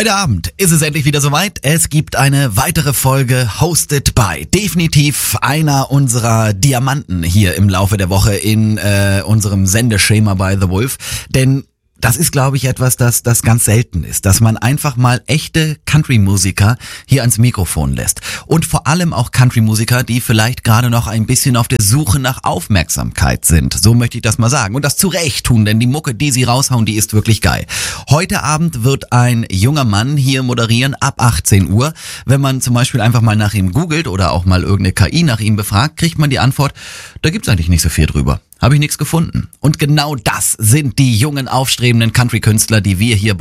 Heute Abend ist es endlich wieder soweit. Es gibt eine weitere Folge Hosted by. Definitiv einer unserer Diamanten hier im Laufe der Woche in unserem Sendeschema bei The Wolf. Denn das ist, glaube ich, etwas, das ganz selten ist, dass man einfach mal echte Country-Musiker hier ans Mikrofon lässt. Und vor allem auch Country-Musiker, die vielleicht gerade noch ein bisschen auf der Suche nach Aufmerksamkeit sind. So möchte ich das mal sagen. Und das zu Recht tun, denn die Mucke, die sie raushauen, die ist wirklich geil. Heute Abend wird ein junger Mann hier moderieren ab 18 Uhr. Wenn man zum Beispiel einfach mal nach ihm googelt oder auch mal irgendeine KI nach ihm befragt, kriegt man die Antwort, da gibt's eigentlich nicht so viel drüber. Habe ich nichts gefunden. Und genau das sind die jungen, aufstrebenden Country-Künstler, die wir hier